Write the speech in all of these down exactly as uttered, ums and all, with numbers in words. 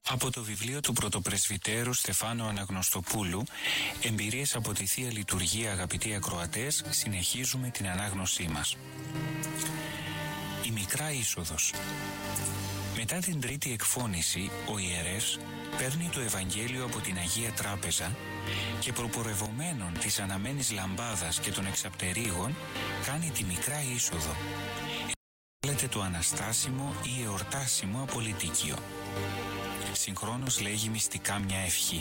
Από το βιβλίο του πρωτοπρεσβυτέρου Στεφάνου Αναγνωστοπούλου, «Εμπειρίες από τη Θεία Λειτουργία», αγαπητοί ακροατές, συνεχίζουμε την ανάγνωσή μας. Η Μικρά Είσοδος. Μετά την τρίτη εκφώνηση, ο ιερεύς παίρνει το Ευαγγέλιο από την Αγία Τράπεζα και προπορευομένων της αναμένης λαμπάδας και των εξαπτερίγων κάνει τη Μικρά Είσοδο. Λέτε το αναστάσιμο ή εορτάσιμο απολυτίκιο. Συγχρόνως λέγει μυστικά μια ευχή.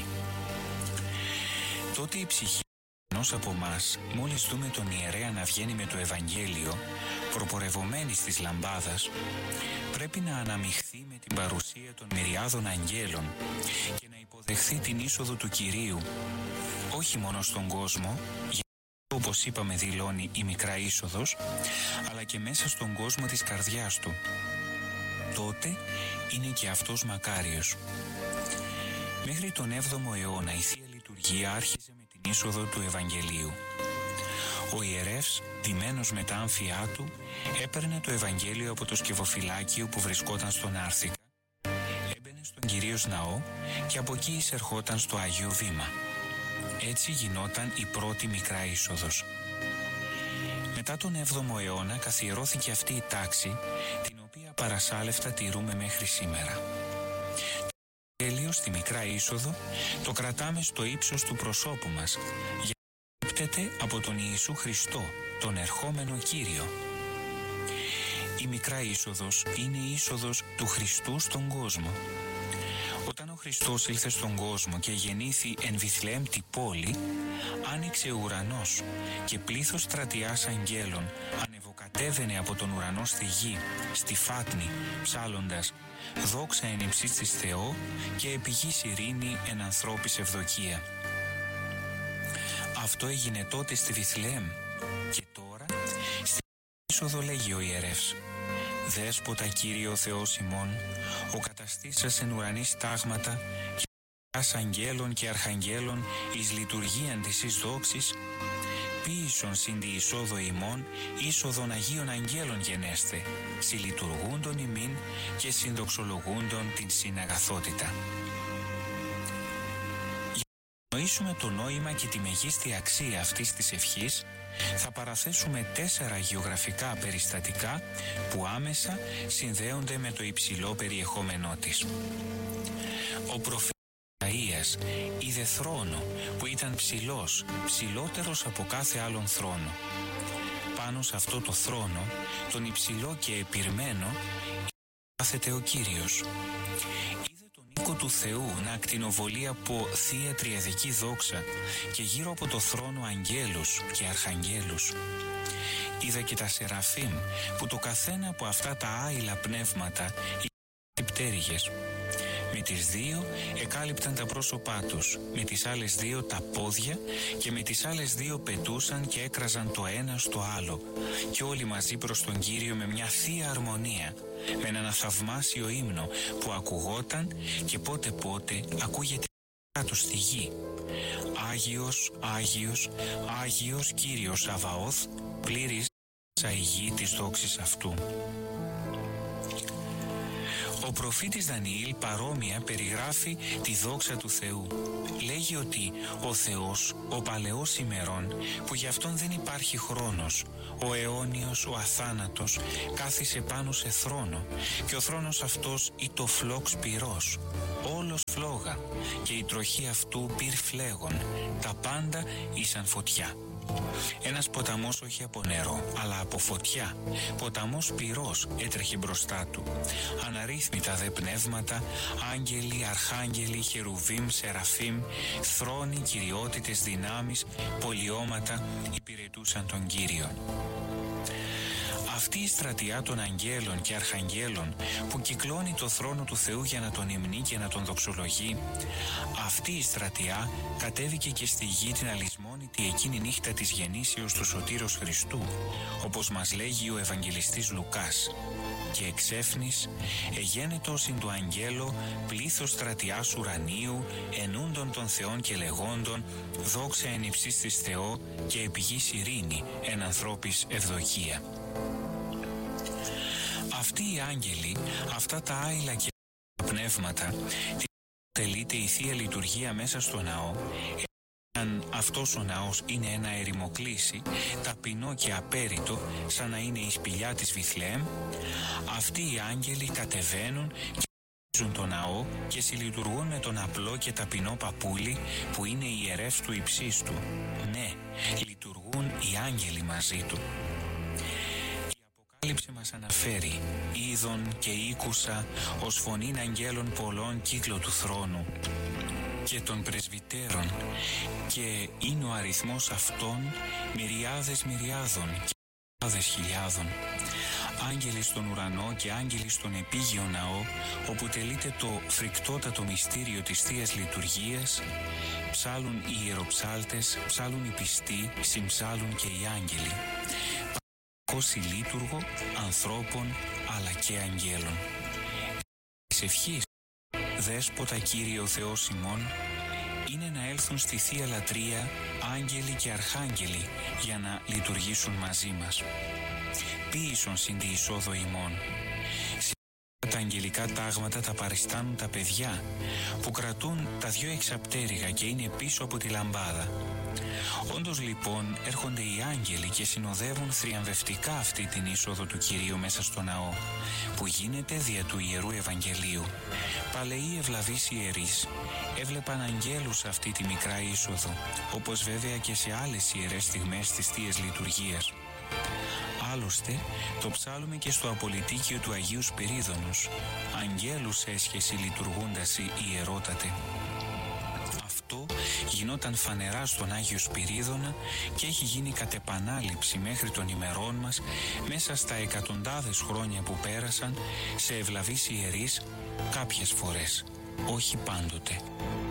Τότε η ψυχή ενός από μας, μόλις δούμε τον ιερέα να βγαίνει με το Ευαγγέλιο, προπορευομένης της λαμπάδας, πρέπει να αναμειχθεί με την παρουσία των μυριάδων αγγέλων και να υποδεχθεί την είσοδο του Κυρίου, όχι μόνο στον κόσμο, όπως είπαμε δηλώνει η Μικρά Είσοδος, αλλά και μέσα στον κόσμο της καρδιάς του. Τότε είναι και αυτός μακάριος. Μέχρι τον έβδομο αιώνα η Θεία Λειτουργία άρχιζε με την είσοδο του Ευαγγελίου. Ο ιερεύς, ντυμένος με τα άμφιά του, έπαιρνε το Ευαγγέλιο από το σκευοφυλάκιο που βρισκόταν στον Άρθικα, έμπαινε στον Κυρίως Ναό και από εκεί εισερχόταν στο Άγιο Βήμα. Έτσι γινόταν η πρώτη Μικρά Είσοδος. Μετά τον έβδομο αιώνα καθιερώθηκε αυτή η τάξη, την οποία παρασάλευτα τηρούμε μέχρι σήμερα. Το Ευαγγέλιο στη Μικρά Είσοδο το κρατάμε στο ύψος του προσώπου μας, γιατί καλύπτεται από τον Ιησού Χριστό, τον ερχόμενο Κύριο. Η Μικρά Είσοδος είναι η είσοδος του Χριστού στον κόσμο. Όταν ο Χριστός ήλθε στον κόσμο και γεννήθη εν Βιθλεέμ τη πόλη, άνοιξε ο ουρανός και πλήθος στρατιάς αγγέλων ανεβοκατέβαινε από τον ουρανό στη γη, στη φάτνη, ψάλλοντας «Δόξα εν υψής της Θεό και επί γης ειρήνη εν ανθρώπης ευδοκία». Αυτό έγινε τότε στη Βιθλεέμ και τώρα στη είσοδο λέγει ο ιερεύς «Δέσποτα Κύριε ο Θεός ημών, ο καταστήσας εν ουρανής τάγματα και άς αγγέλων και αρχαγγέλων εις λειτουργίαν της εις δόξης, ποίησον συν τη εισόδο ημών είσοδον Αγίων Αγγέλων γενέστε, συλλειτουργούντον ημίν και συνδοξολογούντον την συναγαθότητα». Για να νοήσουμε το νόημα και τη μεγίστη αξία αυτής της ευχής, θα παραθέσουμε τέσσερα γεωγραφικά περιστατικά που άμεσα συνδέονται με το υψηλό περιεχόμενό της. Ο προφήτης Ισαΐας είδε θρόνο που ήταν ψηλός, ψηλότερος από κάθε άλλον θρόνο. Πάνω σε αυτό το θρόνο, τον υψηλό και επιρμένο, κάθεται ο Κύριος. Είδε τον οίκο του Θεού να ακτινοβολεί από θεία τριαδική δόξα και γύρω από το θρόνο αγγέλους και αρχαγγέλους. Είδα και τα Σεραφείμ που το καθένα από αυτά τα άειλα πνεύματα είναι πτέρυγες. Με τις δύο εκάλυπταν τα πρόσωπά τους, με τις άλλες δύο τα πόδια και με τις άλλες δύο πετούσαν και έκραζαν το ένα στο άλλο και όλοι μαζί προς τον Κύριο με μια θεία αρμονία, με έναν θαυμάσιο ύμνο που ακουγόταν και πότε πότε ακούγεται κάτω στη γη. Άγιος, Άγιος, Άγιος Κύριος Σαβαώθ, πλήρης η γη της δόξης αυτού. Ο προφήτης Δανιήλ παρόμοια περιγράφει τη δόξα του Θεού. Λέγει ότι ο Θεός, ο παλαιός ημερών, που γι' αυτόν δεν υπάρχει χρόνος, ο αιώνιος, ο αθάνατος, κάθισε πάνω σε θρόνο και ο θρόνος αυτός ήτο φλόξ πυρός, όλος φλόγα και η τροχή αυτού πυρ φλέγων, τα πάντα ήσαν φωτιά. Ένας ποταμός όχι από νερό, αλλά από φωτιά, ποταμός πυρός έτρεχε μπροστά του. Αναρρύθμιτα δε πνεύματα, άγγελοι, αρχάγγελοι, χερουβίμ, σεραφίμ, θρόνοι, κυριότητες, δυνάμεις, πολιώματα υπηρετούσαν τον Κύριο. Αυτή η στρατιά των αγγέλων και αρχαγγέλων που κυκλώνει το θρόνο του Θεού για να τον υμνεί και να τον δοξολογεί, αυτή η στρατιά κατέβηκε και στη γη την αλυσμόνητη εκείνη νύχτα της γεννήσεως του Σωτήρος Χριστού, όπως μας λέγει ο Ευαγγελιστής Λουκάς. Και εξέφνης εγένετο συν του αγγέλο πλήθος στρατιάς ουρανίου ενούντων των Θεών και λεγόντων δόξα εν υψής της Θεό και επί γης ειρήνη εν ανθρώπης ευδοκία. Αυτοί οι άγγελοι, αυτά τα άειλα και πνεύματα τελείται η Θεία Λειτουργία μέσα στο ναό, αν αυτός ο ναός είναι ένα ερημοκλήσι, ταπεινό και απέριτο, σαν να είναι η σπηλιά της Βιθλεέμ, αυτοί οι άγγελοι κατεβαίνουν και ζουν το ναό και συλλειτουργούν με τον απλό και ταπεινό παπούλι που είναι ιερεύς του υψίστου. Ναι, λειτουργούν οι άγγελοι μαζί του. Η Αποκάλυψη μας αναφέρει «Είδον και ήκουσα ως φωνήν αγγέλων πολλών κύκλο του θρόνου και των πρεσβυτέρων, και είναι ο αριθμός αυτών μυριάδες μυριάδων και χιλιάδες χιλιάδων. Άγγελοι στον ουρανό και άγγελοι στον επίγειο ναό, όπου τελείται το φρικτότατο μυστήριο της Θείας Λειτουργίας, ψάλουν οι ιεροψάλτες, ψάλουν οι πιστοί, συμψάλουν και οι άγγελοι. Πακό συλλήτουργο ανθρώπων αλλά και αγγέλων. Της ευχής, Δέσποτα Κύριε ο Θεός ημών, είναι να έλθουν στη Θεία Λατρεία άγγελοι και αρχάγγελοι για να λειτουργήσουν μαζί μας. Ποίησον συν τη εισόδο ημών. Τα αγγελικά τάγματα τα παριστάνουν τα παιδιά που κρατούν τα δυο εξαπτέρυγα και είναι πίσω από τη λαμπάδα. Όντως λοιπόν έρχονται οι άγγελοι και συνοδεύουν θριαμβευτικά αυτή την είσοδο του Κυρίου μέσα στο ναό, που γίνεται δια του Ιερού Ευαγγελίου. Παλαιοί ευλαβείς ιερείς έβλεπαν αγγέλους αυτή τη μικρά είσοδο, όπως βέβαια και σε άλλες ιερές στιγμές της Θείας Λειτουργίας. Άλλωστε, το ψάλουμε και στο απολυτίκιο του Αγίου Σπυρίδωνος. Αγγέλους έσχεση λειτουργούντας οι ιερότατε. Αυτό γινόταν φανερά στον Άγιο Σπυρίδωνα και έχει γίνει κατ' επανάληψη μέχρι των ημερών μας, μέσα στα εκατοντάδες χρόνια που πέρασαν, σε ευλαβείς ιερείς κάποιες φορές, όχι πάντοτε.